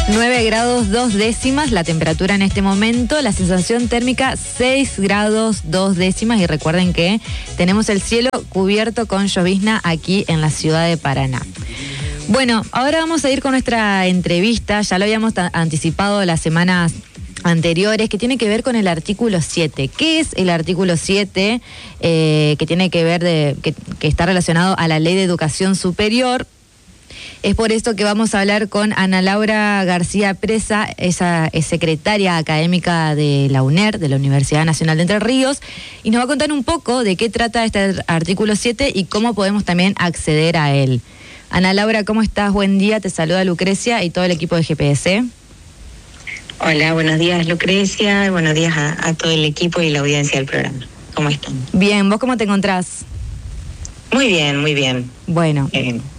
9 grados 2 décimas la temperatura en este momento, la sensación térmica 6 grados 2 décimas y recuerden que tenemos el cielo cubierto con llovizna aquí en la ciudad de Paraná. Bueno, ahora vamos a ir con nuestra entrevista, ya lo habíamos anticipado las semanas anteriores, que tiene que ver con el artículo 7. ¿Qué es el artículo 7? Que tiene que ver que está relacionado a la Ley de Educación Superior. Es por esto que vamos a hablar con Ana Laura García Presa, ella es secretaria académica de la UNER, de la Universidad Nacional de Entre Ríos, y nos va a contar un poco de qué trata este artículo 7 y cómo podemos también acceder a él. Ana Laura, ¿cómo estás? Buen día, te saluda Lucrecia y todo el equipo de GPS. Hola, buenos días Lucrecia, buenos días a todo el equipo y la audiencia del programa. ¿Cómo están? Bien, ¿vos cómo te encontrás? Muy bien, muy bien. Bueno.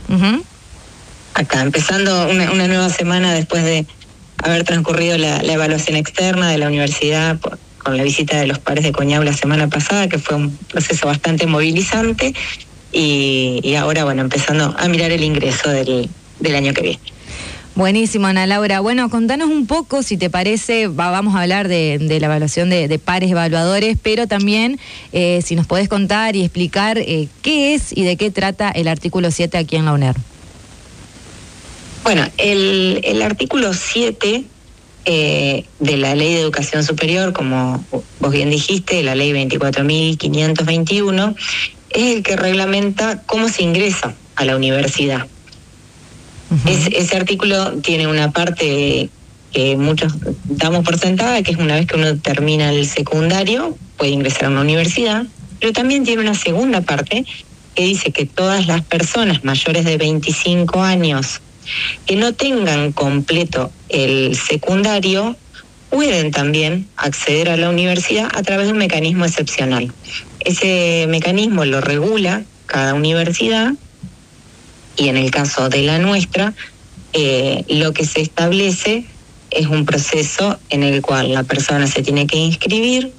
Acá, empezando una nueva semana después de haber transcurrido la evaluación externa de la universidad con la visita de los pares de Coñau la semana pasada, que fue un proceso bastante movilizante, y ahora, bueno, empezando a mirar el ingreso del año que viene. Buenísimo, Ana Laura. Bueno, contanos un poco, si te parece, vamos a hablar de la evaluación de pares evaluadores, pero también si nos podés contar y explicar qué es y de qué trata el artículo 7 aquí en la UNER. Bueno, el artículo 7 de la Ley de Educación Superior, como vos bien dijiste, la Ley 24.521, es el que reglamenta cómo se ingresa a la universidad. Ese artículo tiene una parte que muchos damos por sentada, que es una vez que uno termina el secundario, puede ingresar a una universidad, pero también tiene una segunda parte que dice que todas las personas mayores de 25 años que no tengan completo el secundario pueden también acceder a la universidad a través de un mecanismo excepcional. Ese mecanismo lo regula cada universidad, y en el caso de la nuestra, lo que se establece es un proceso en el cual la persona se tiene que inscribir,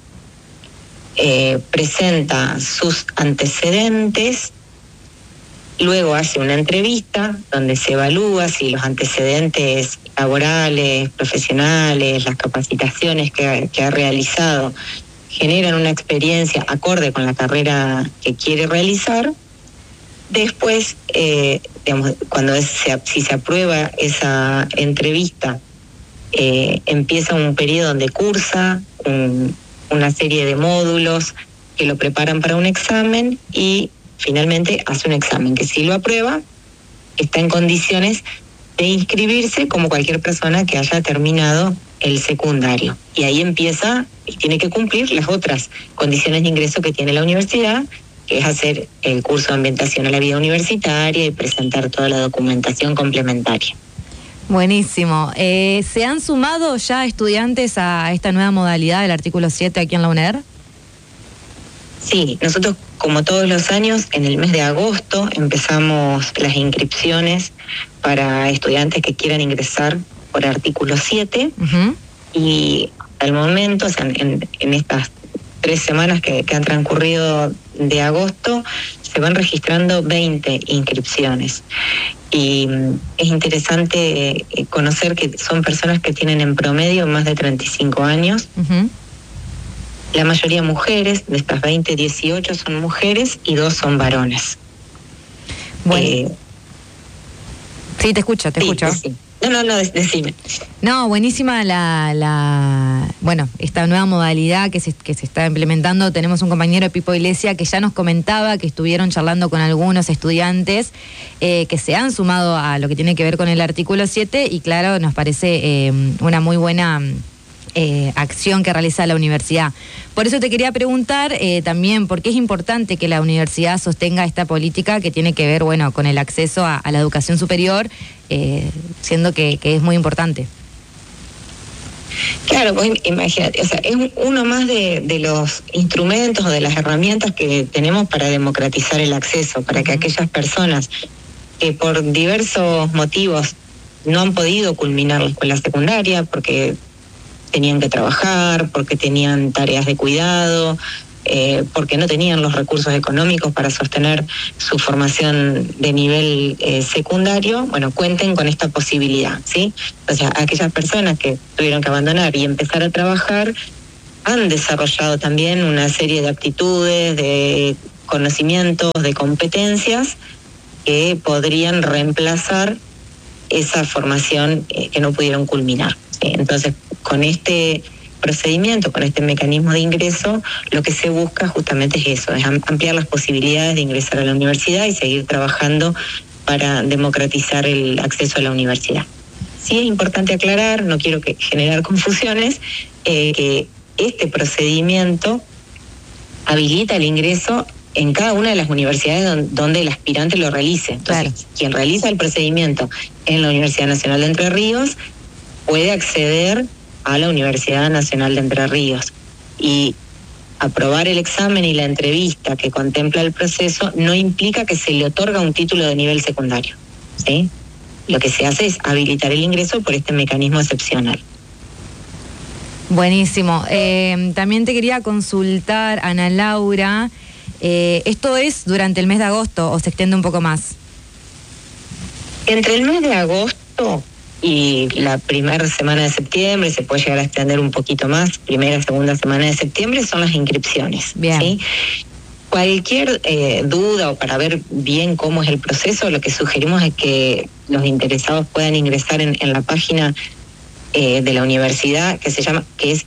presenta sus antecedentes, luego hace una entrevista donde se evalúa si los antecedentes laborales, profesionales, las capacitaciones que ha realizado generan una experiencia acorde con la carrera que quiere realizar. Después, si se aprueba esa entrevista, empieza un periodo donde cursa una serie de módulos que lo preparan para un examen y finalmente hace un examen que, si lo aprueba, está en condiciones de inscribirse como cualquier persona que haya terminado el secundario. Y ahí empieza y tiene que cumplir las otras condiciones de ingreso que tiene la universidad, que es hacer el curso de ambientación a la vida universitaria y presentar toda la documentación complementaria. Buenísimo. ¿Se han sumado ya estudiantes a esta nueva modalidad del artículo 7 aquí en la UNER? Sí, nosotros, como todos los años, en el mes de agosto empezamos las inscripciones para estudiantes que quieran ingresar por artículo 7, y al momento, o sea, en estas 3 semanas que han transcurrido de agosto, se van registrando 20 inscripciones. Y es interesante conocer que son personas que tienen en promedio más de 35 años. La mayoría mujeres, de estas 20, 18 son mujeres y 2 son varones. Bueno. Sí, te escucho. Sí. No, decime. No, buenísima esta nueva modalidad que se está implementando. Tenemos un compañero, Pipo Iglesias, que ya nos comentaba que estuvieron charlando con algunos estudiantes que se han sumado a lo que tiene que ver con el artículo 7, y claro, nos parece una muy buena acción que realiza la universidad. Por eso te quería preguntar también por qué es importante que la universidad sostenga esta política que tiene que ver, bueno, con el acceso a la educación superior, siendo que es muy importante. Claro, pues imagínate, o sea, es uno más de los instrumentos o de las herramientas que tenemos para democratizar el acceso, para que aquellas personas que por diversos motivos no han podido culminar la escuela secundaria, porque tenían que trabajar, porque tenían tareas de cuidado, porque no tenían los recursos económicos para sostener su formación de nivel secundario, bueno, cuenten con esta posibilidad, ¿sí? O sea, aquellas personas que tuvieron que abandonar y empezar a trabajar han desarrollado también una serie de aptitudes, de conocimientos, de competencias que podrían reemplazar esa formación que no pudieron culminar. Entonces, con este procedimiento, con este mecanismo de ingreso, lo que se busca justamente es eso, es ampliar las posibilidades de ingresar a la universidad y seguir trabajando para democratizar el acceso a la universidad. Sí es importante aclarar, no quiero generar confusiones, que este procedimiento habilita el ingreso en cada una de las universidades donde el aspirante lo realice. Entonces, claro, quien realiza el procedimiento en la Universidad Nacional de Entre Ríos puede acceder a la Universidad Nacional de Entre Ríos. Y aprobar el examen y la entrevista que contempla el proceso no implica que se le otorga un título de nivel secundario, ¿sí? Lo que se hace es habilitar el ingreso por este mecanismo excepcional. Buenísimo. También te quería consultar, Ana Laura, ¿esto es durante el mes de agosto o se extiende un poco más? Entre el mes de agosto y la primera semana de septiembre, se puede llegar a extender un poquito más, primera, segunda semana de septiembre, son las inscripciones. Bien. ¿Sí? Cualquier duda o para ver bien cómo es el proceso, lo que sugerimos es que los interesados puedan ingresar en la página de la universidad que es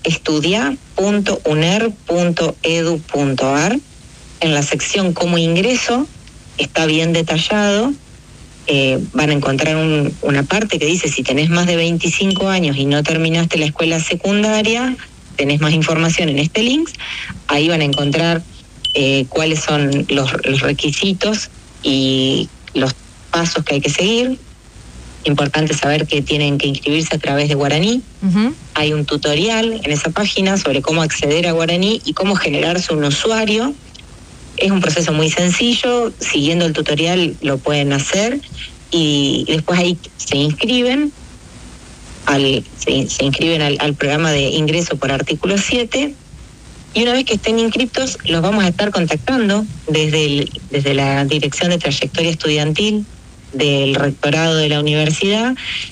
estudia.uner.edu.ar. En la sección como ingreso está bien detallado. Van a encontrar una parte que dice: si tenés más de 25 años y no terminaste la escuela secundaria, tenés más información en este link. Ahí van a encontrar cuáles son los requisitos y los pasos que hay que seguir. Importante saber que tienen que inscribirse a través de Guaraní. Uh-huh. Hay un tutorial en esa página sobre cómo acceder a Guaraní y cómo generarse un usuario. Es un proceso muy sencillo, siguiendo el tutorial lo pueden hacer y después ahí se inscriben al programa de ingreso por artículo 7 y una vez que estén inscriptos los vamos a estar contactando desde la Dirección de Trayectoria Estudiantil del Rectorado de la Universidad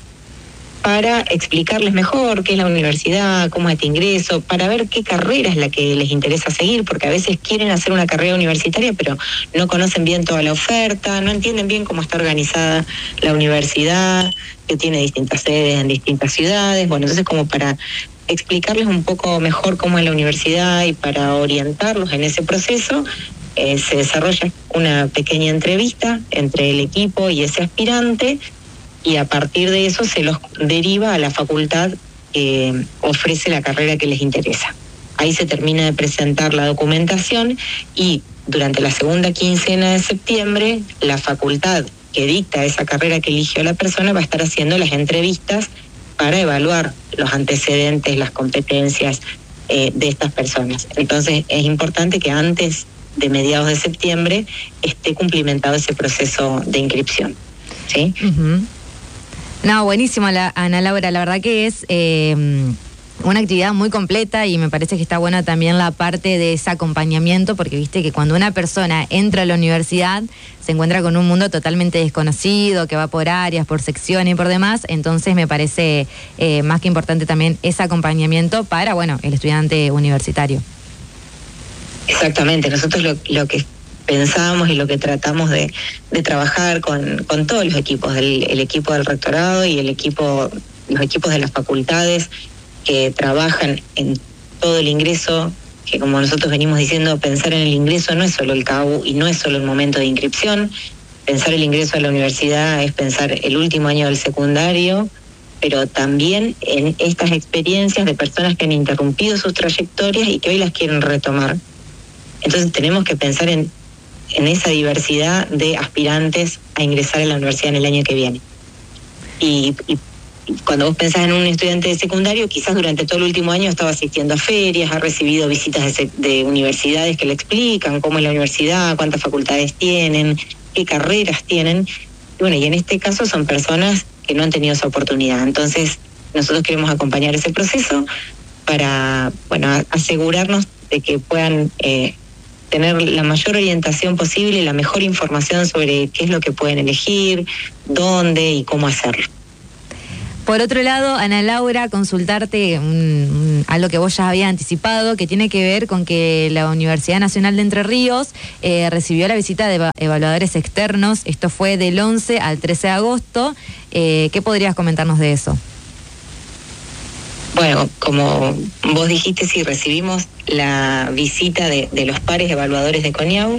para explicarles mejor qué es la universidad, cómo es este ingreso, para ver qué carrera es la que les interesa seguir, porque a veces quieren hacer una carrera universitaria, pero no conocen bien toda la oferta, no entienden bien cómo está organizada la universidad, que tiene distintas sedes en distintas ciudades. Bueno, entonces como para explicarles un poco mejor cómo es la universidad y para orientarlos en ese proceso, se desarrolla una pequeña entrevista entre el equipo y ese aspirante, y a partir de eso se los deriva a la facultad que ofrece la carrera que les interesa. Ahí se termina de presentar la documentación y durante la segunda quincena de septiembre la facultad que dicta esa carrera que eligió la persona va a estar haciendo las entrevistas para evaluar los antecedentes, las competencias de estas personas. Entonces es importante que antes de mediados de septiembre esté cumplimentado ese proceso de inscripción, ¿sí? Uh-huh. No, buenísimo, Ana Laura, la verdad que es una actividad muy completa y me parece que está buena también la parte de ese acompañamiento, porque viste que cuando una persona entra a la universidad se encuentra con un mundo totalmente desconocido, que va por áreas, por secciones y por demás, entonces me parece más que importante también ese acompañamiento para, bueno, el estudiante universitario. Exactamente, nosotros lo que pensábamos y lo que tratamos de trabajar con todos los equipos, el equipo del rectorado y los equipos de las facultades que trabajan en todo el ingreso, que como nosotros venimos diciendo, pensar en el ingreso no es solo el CAU y no es solo el momento de inscripción. Pensar el ingreso a la universidad es pensar el último año del secundario, pero también en estas experiencias de personas que han interrumpido sus trayectorias y que hoy las quieren retomar. Entonces tenemos que pensar en esa diversidad de aspirantes a ingresar a la universidad en el año que viene. Y cuando vos pensás en un estudiante de secundario, quizás durante todo el último año estaba asistiendo a ferias, ha recibido visitas de universidades que le explican cómo es la universidad, cuántas facultades tienen, qué carreras tienen. Y bueno, y en este caso son personas que no han tenido esa oportunidad. Entonces, nosotros queremos acompañar ese proceso para, bueno, asegurarnos de que puedan tener la mayor orientación posible y la mejor información sobre qué es lo que pueden elegir, dónde y cómo hacerlo. Por otro lado, Ana Laura, consultarte algo que vos ya habías anticipado, que tiene que ver con que la Universidad Nacional de Entre Ríos recibió la visita de evaluadores externos. Esto fue del 11 al 13 de agosto. ¿Qué podrías comentarnos de eso? Bueno, como vos dijiste, sí, recibimos la visita de los pares evaluadores de CONIAU,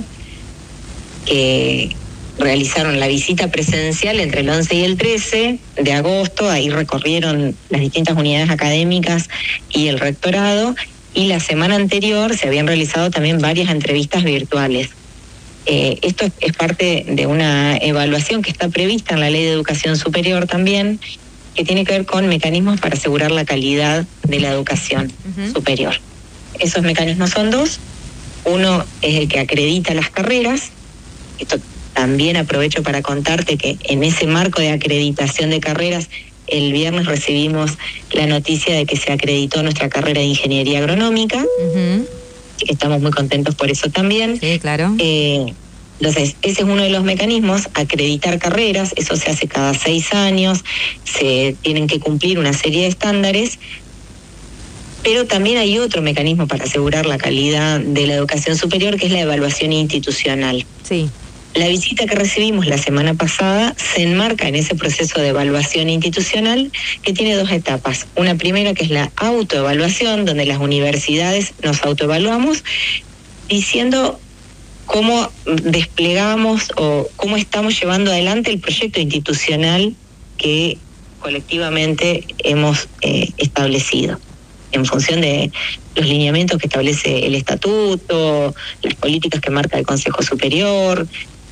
que realizaron la visita presencial entre el 11 y el 13 de agosto. Ahí recorrieron las distintas unidades académicas y el rectorado, y la semana anterior se habían realizado también varias entrevistas virtuales. Esto es parte de una evaluación que está prevista en la Ley de Educación Superior también, que tiene que ver con mecanismos para asegurar la calidad de la educación superior. Esos mecanismos son dos. Uno es el que acredita las carreras. Esto también aprovecho para contarte que en ese marco de acreditación de carreras, el viernes recibimos la noticia de que se acreditó nuestra carrera de Ingeniería Agronómica. Estamos muy contentos por eso también. Sí, claro. Entonces, ese es uno de los mecanismos, acreditar carreras. Eso se hace cada 6 años, se tienen que cumplir una serie de estándares, pero también hay otro mecanismo para asegurar la calidad de la educación superior, que es la evaluación institucional. Sí. La visita que recibimos la semana pasada se enmarca en ese proceso de evaluación institucional, que tiene 2 etapas. Una primera, que es la autoevaluación, donde las universidades nos autoevaluamos, diciendo cómo desplegamos o cómo estamos llevando adelante el proyecto institucional que colectivamente hemos establecido, en función de los lineamientos que establece el estatuto, las políticas que marca el Consejo Superior,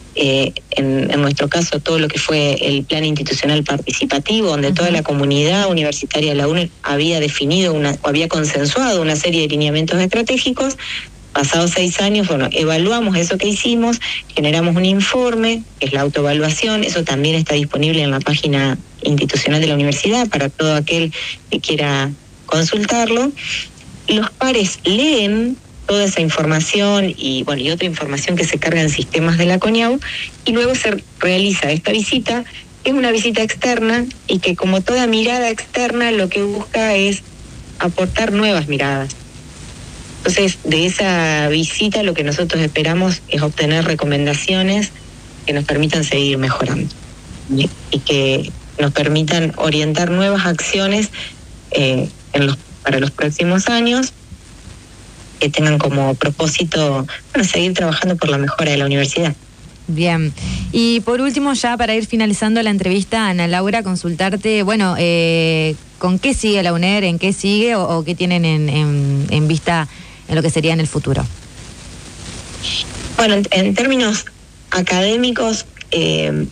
en nuestro caso todo lo que fue el plan institucional participativo, donde toda la comunidad universitaria de la UNED había definido o había consensuado una serie de lineamientos estratégicos. Pasados 6 años, bueno, evaluamos eso que hicimos, generamos un informe, que es la autoevaluación. Eso también está disponible en la página institucional de la universidad para todo aquel que quiera consultarlo. Los pares leen toda esa información y otra información que se carga en sistemas de la CONIAU, y luego se realiza esta visita, que es una visita externa y que, como toda mirada externa, lo que busca es aportar nuevas miradas. Entonces, de esa visita lo que nosotros esperamos es obtener recomendaciones que nos permitan seguir mejorando y que nos permitan orientar nuevas acciones para los próximos años, que tengan como propósito seguir trabajando por la mejora de la universidad. Bien. Y por último, ya para ir finalizando la entrevista, Ana Laura, consultarte, ¿con qué sigue la UNER? ¿En qué sigue o qué tienen en vista en lo que sería en el futuro? Bueno, en términos académicos, en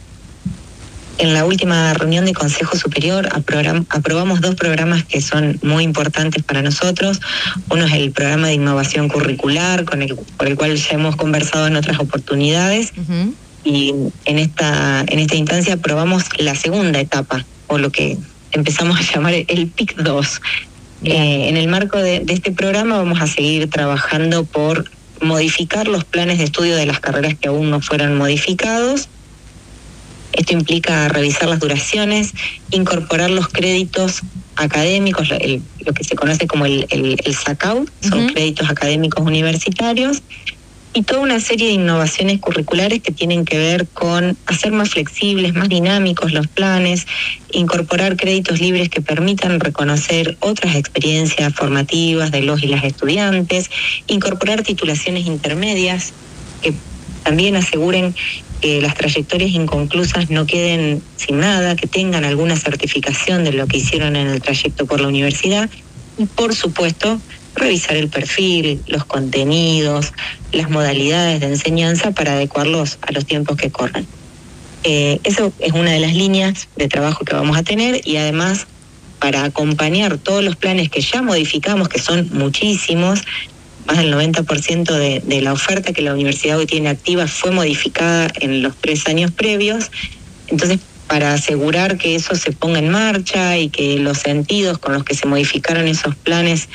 la última reunión de Consejo Superior aprobamos 2 programas que son muy importantes para nosotros. Uno es el programa de innovación curricular, por el cual ya hemos conversado en otras oportunidades, y en esta instancia aprobamos la segunda etapa, o lo que empezamos a llamar el PIC 2. En el marco de este programa vamos a seguir trabajando por modificar los planes de estudio de las carreras que aún no fueron modificados. Esto implica revisar las duraciones, incorporar los créditos académicos, lo que se conoce como el SACAU, son créditos académicos universitarios, y toda una serie de innovaciones curriculares que tienen que ver con hacer más flexibles, más dinámicos los planes, incorporar créditos libres que permitan reconocer otras experiencias formativas de los y las estudiantes, incorporar titulaciones intermedias que también aseguren que las trayectorias inconclusas no queden sin nada, que tengan alguna certificación de lo que hicieron en el trayecto por la universidad, y por supuesto revisar el perfil, los contenidos, las modalidades de enseñanza para adecuarlos a los tiempos que corren. Eso es una de las líneas de trabajo que vamos a tener, y además, para acompañar todos los planes que ya modificamos, que son muchísimos, más del 90% de la oferta que la universidad hoy tiene activa fue modificada en los 3 años previos. Entonces, para asegurar que eso se ponga en marcha y que los sentidos con los que se modificaron esos planes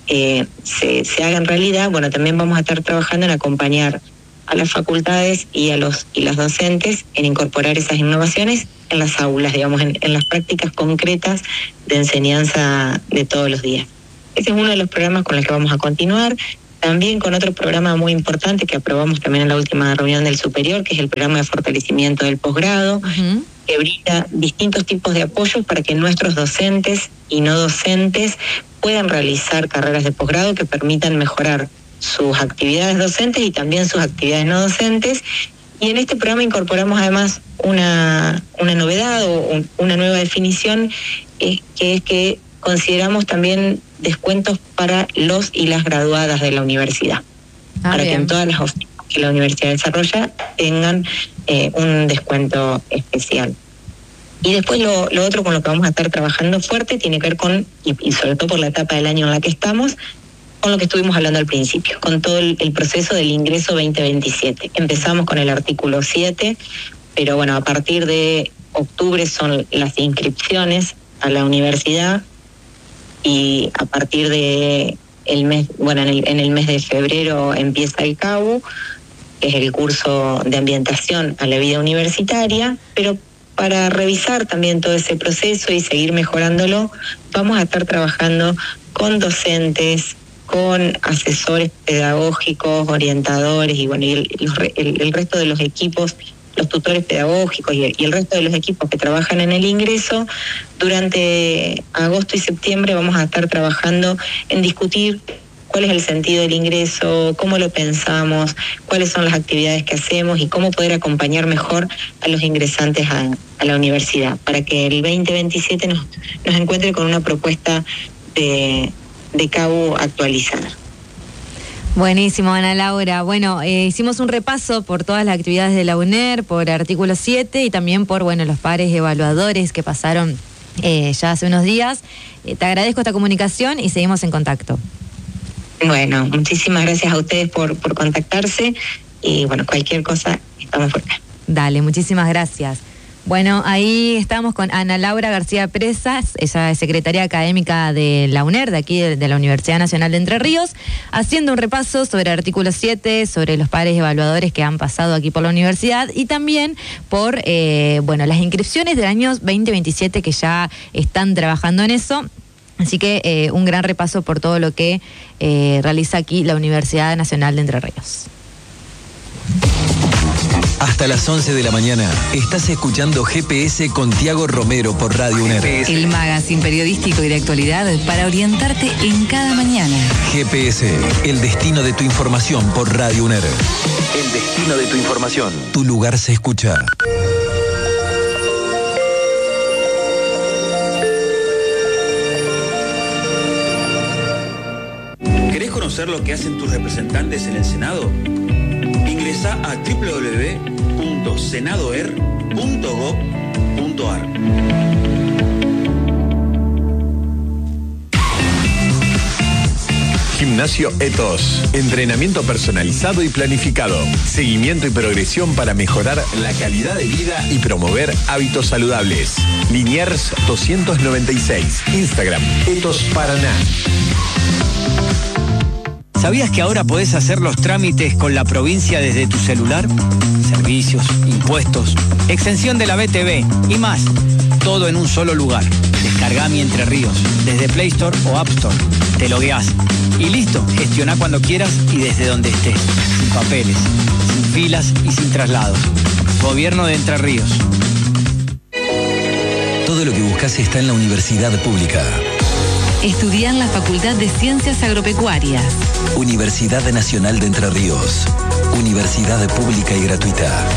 se hagan realidad, bueno, también vamos a estar trabajando en acompañar a las facultades y las docentes en incorporar esas innovaciones en las aulas, digamos, en las prácticas concretas de enseñanza de todos los días. Ese es uno de los programas con los que vamos a continuar. También con otro programa muy importante que aprobamos también en la última reunión del superior, que es el programa de fortalecimiento del posgrado, que brinda distintos tipos de apoyos para que nuestros docentes y no docentes puedan realizar carreras de posgrado que permitan mejorar sus actividades docentes y también sus actividades no docentes. Y en este programa incorporamos además una novedad o una nueva definición, que es que consideramos también descuentos para los y las graduadas de la universidad, para bien, que en todas las oficinas que la universidad desarrolla tengan un descuento especial. Y después lo otro con lo que vamos a estar trabajando fuerte tiene que ver con, y sobre todo por la etapa del año en la que estamos, con lo que estuvimos hablando al principio, con todo el proceso del ingreso 2027. Empezamos con el artículo 7, pero bueno, a partir de octubre son las inscripciones a la universidad, y a partir de en el mes de febrero empieza el CAU, que es el curso de ambientación a la vida universitaria, pero para revisar también todo ese proceso y seguir mejorándolo, vamos a estar trabajando con docentes, con asesores pedagógicos, orientadores y bueno, el resto de los equipos, los tutores pedagógicos y el resto de los equipos que trabajan en el ingreso. Durante agosto y septiembre vamos a estar trabajando en discutir cuál es el sentido del ingreso, cómo lo pensamos, cuáles son las actividades que hacemos y cómo poder acompañar mejor a los ingresantes a la universidad, para que el 2027 nos encuentre con una propuesta de CAU actualizada. Buenísimo, Ana Laura. Bueno, hicimos un repaso por todas las actividades de la UNER, por artículo 7 y también por los pares evaluadores que pasaron ya hace unos días. Te agradezco esta comunicación y seguimos en contacto. Bueno, muchísimas gracias a ustedes por contactarse y bueno, cualquier cosa estamos por acá. Dale, muchísimas gracias. Bueno, ahí estamos con Ana Laura García Presas, ella es secretaria académica de la UNER, de aquí de la Universidad Nacional de Entre Ríos, haciendo un repaso sobre el artículo 7, sobre los pares evaluadores que han pasado aquí por la universidad y también por las inscripciones del año 2027 que ya están trabajando en eso. Así que un gran repaso por todo lo que realiza aquí la Universidad Nacional de Entre Ríos. Hasta las 11 de la mañana estás escuchando GPS con Tiago Romero por Radio UNER. El magazine periodístico y de actualidad para orientarte en cada mañana. GPS, el destino de tu información por Radio UNER. El destino de tu información. Tu lugar se escucha. ¿Querés conocer lo que hacen tus representantes en el Senado? Ingresa a www.senadoer.gov.ar. Gimnasio Ethos. Entrenamiento personalizado y planificado. Seguimiento y progresión para mejorar la calidad de vida y promover hábitos saludables. Liniers 296. Instagram Ethos Paraná. ¿Sabías que ahora podés hacer los trámites con la provincia desde tu celular? Servicios, impuestos, exención de la BTV y más. Todo en un solo lugar. Descargá Mi Entre Ríos desde Play Store o App Store. Te logueás y listo. Gestioná cuando quieras y desde donde estés. Sin papeles, sin filas y sin traslados. Gobierno de Entre Ríos. Todo lo que buscas está en la universidad pública. Estudiá en la Facultad de Ciencias Agropecuarias. Universidad Nacional de Entre Ríos. Universidad pública y gratuita.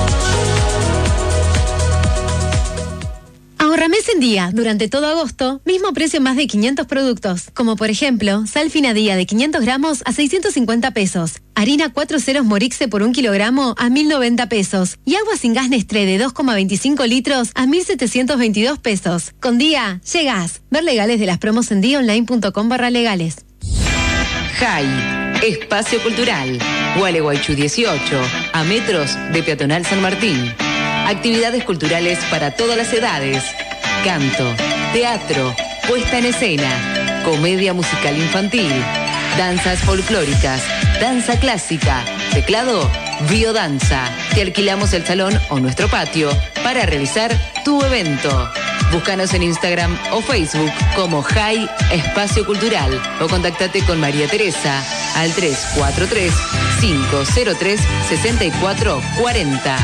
Ahorra mes en día, durante todo agosto, mismo precio en más de 500 productos, como por ejemplo, sal fina día de 500 gramos a 650 pesos, harina 4 ceros Morixe por 1 kilogramo a 1.090 pesos y agua sin gas Nestlé de 2,25 litros a 1.722 pesos. Con día, llegás. Ver legales de las promos en diaonline.com/legales. JAI, Espacio Cultural, Gualeguaychú 18, a metros de Peatonal San Martín. Actividades culturales para todas las edades. Canto, teatro, puesta en escena. comedia musical infantil, danzas folclóricas, danza clásica, teclado, biodanza. Te alquilamos el salón o nuestro patio para realizar tu evento. Búscanos en Instagram o Facebook como Jai Espacio Cultural o contactate con María Teresa al 343-503-6440.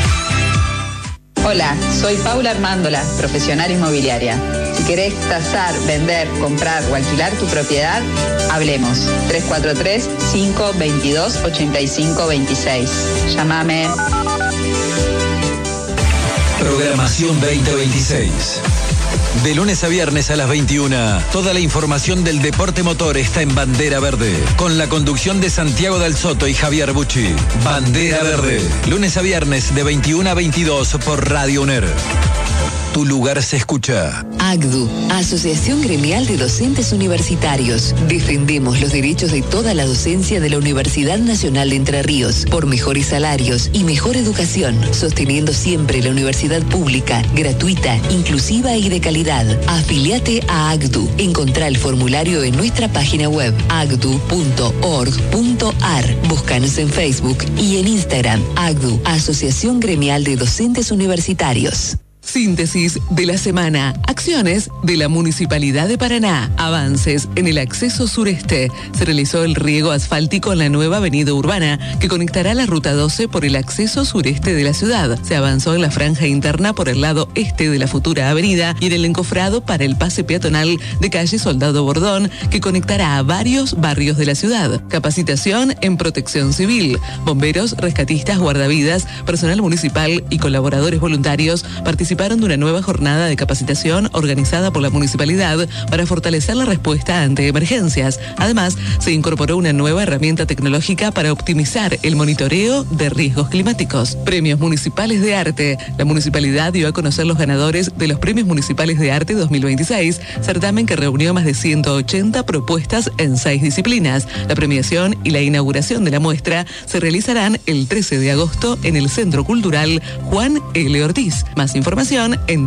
Hola, soy Paula Armándola, profesional inmobiliaria. Si querés tasar, vender, comprar o alquilar tu propiedad, hablemos. 343-522-8526. Llámame. Programación 2026. De lunes a viernes a las 21, toda la información del deporte motor está en Bandera Verde, con la conducción de Santiago Del Soto y Javier Bucci. Bandera Verde, lunes a viernes de 21 a 22 por Radio UNER. Tu lugar se escucha. AGDU, Asociación Gremial de Docentes Universitarios. Defendemos los derechos de toda la docencia de la Universidad Nacional de Entre Ríos por mejores salarios y mejor educación, sosteniendo siempre la universidad pública, gratuita, inclusiva y de calidad. Afiliate a AGDU. Encontrá el formulario en nuestra página web agdu.org.ar. Búscanos en Facebook y en Instagram. AGDU, Asociación Gremial de Docentes Universitarios. Síntesis de la semana. Acciones de la Municipalidad de Paraná. Avances en el acceso sureste. Se realizó el riego asfáltico en la nueva avenida urbana que conectará la ruta 12 por el acceso sureste de la ciudad. Se avanzó en la franja interna por el lado este de la futura avenida y en el encofrado para el pase peatonal de calle Soldado Bordón que conectará a varios barrios de la ciudad. Capacitación en protección civil. Bomberos, rescatistas, guardavidas, personal municipal y colaboradores voluntarios participaron de una nueva jornada de capacitación organizada por la municipalidad para fortalecer la respuesta ante emergencias. Además, se incorporó una nueva herramienta tecnológica para optimizar el monitoreo de riesgos climáticos. Premios Municipales de Arte. La municipalidad dio a conocer los ganadores de los Premios Municipales de Arte 2026, certamen que reunió más de 180 propuestas en 6 disciplinas. La premiación y la inauguración de la muestra se realizarán el 13 de agosto en el Centro Cultural Juan L. Ortiz. Más información en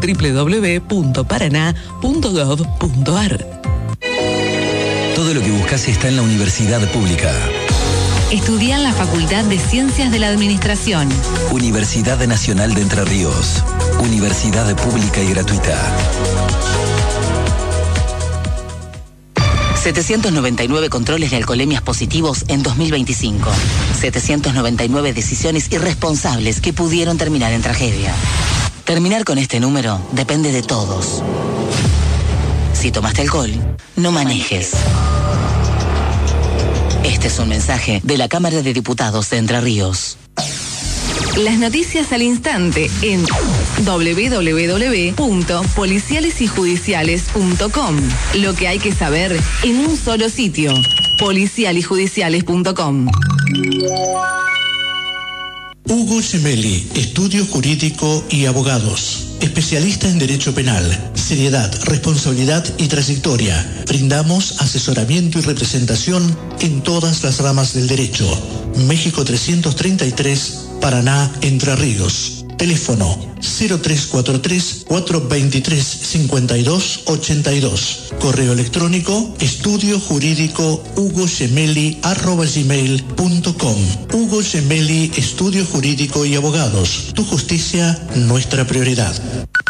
www.paraná.gov.ar. Todo lo que buscas está en la Universidad Pública. Estudia en la Facultad de Ciencias de la Administración. Universidad Nacional de Entre Ríos. Universidad pública y gratuita. 799 controles de alcoholemias positivos en 2025. 799 decisiones irresponsables que pudieron terminar en tragedia. Terminar con este número depende de todos. Si tomaste alcohol, no manejes. Este es un mensaje de la Cámara de Diputados de Entre Ríos. Las noticias al instante en www.policialesyjudiciales.com. Lo que hay que saber en un solo sitio. policialyjudiciales.com. Hugo Gemelli, Estudio Jurídico y Abogados. Especialista en Derecho Penal, seriedad, responsabilidad y trayectoria. Brindamos asesoramiento y representación en todas las ramas del derecho. México 333, Paraná, Entre Ríos. Teléfono 0343-423-5282. Correo electrónico estudiojurídico@gmail.com. Hugo Gemelli, Estudio Jurídico y Abogados. Tu justicia, nuestra prioridad.